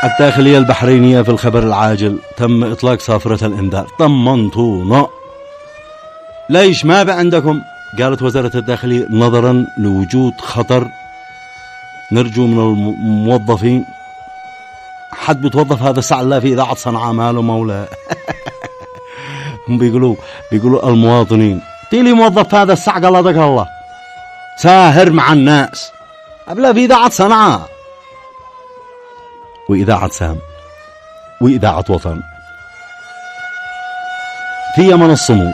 الداخلية البحرينية في الخبر العاجل: تم إطلاق صافرة الإنذار. طمنتونا. ليش ما بقى عندكم؟ قالت وزارة الداخلية: نظرا لوجود خطر نرجو من الموظفين. حد بتوظف هذا الساعة لا في إذاعة صنعاء ماله مولا. هم بيقولوا المواطنين. تيلي موظف هذا الساعة قال الله ساهر مع الناس قبل في إذاعة صنعاء وإذاعة سام وإذاعة وطن في يمن الصمود.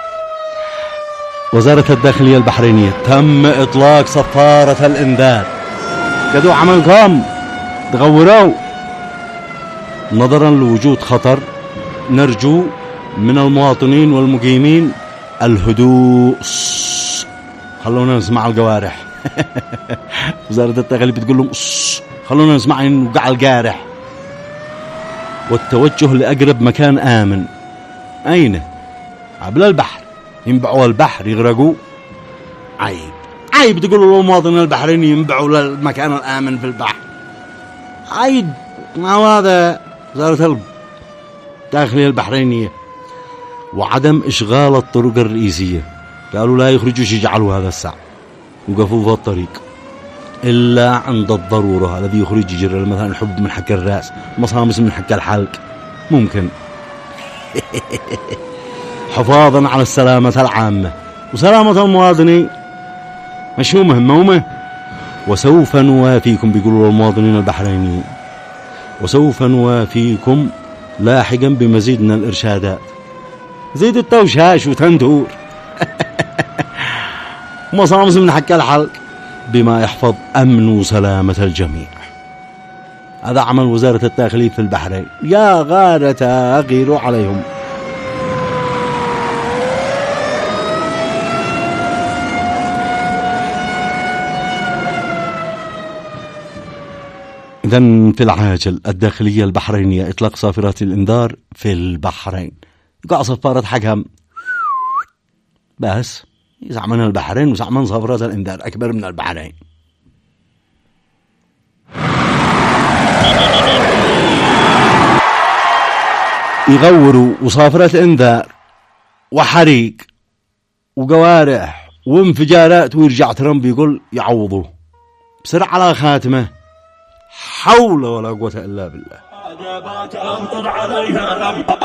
وزارة الداخلية البحرينية: تم إطلاق صفارة الإنذار. قدوا عملكم تغوروا. نظرا لوجود خطر نرجو من المواطنين والمقيمين الهدوء. خلونا نسمع الجوارح. وزارة الداخلية بتقول لهم خلونا نسمع نوقع الجارح. والتوجه لأقرب مكان آمن. أين؟ قبل البحر. ينبعوا البحر يغرقوا. عيب تقولوا للمواطن البحريني ينبعوا للمكان الآمن في البحر. عيب. ما هذا وزارة الداخلية البحرينية. وعدم إشغال الطرق الرئيسية. قالوا لا يخرجوا يجعلوا هذا الساعة وقفوا في الطريق إلا عند الضرورة. الذي يخرج يجري مثلا الحب من حق الرأس، مصامص من حق الحلق ممكن. حفاظا على السلامة العامة وسلامة المواطنين. مش هو مهمة. وسوف نوافيكم، بيقولوا المواطنين البحرينيين، وسوف نوافيكم لاحقا بمزيد من الإرشادات. زيد التوشاش وتندور. مصامص من حق الحلق بما يحفظ أمن وسلامة الجميع. هذا عمل وزارة الداخلية في البحرين. يا غارة أغيروا عليهم. إذن في العاجل: الداخلية البحرينية إطلاق صافرات الإنذار في البحرين. قاع صفارة حقهم بس يزعمن البحرين وزعمن صافرات الإنذار أكبر من البحرين. يغوروا وصافرات إنذار وحريق وقوارح وانفجارات، ويرجع ترامب يقول يعوضوا بسرعة على خاتمه. حول ولا قوة إلا بالله.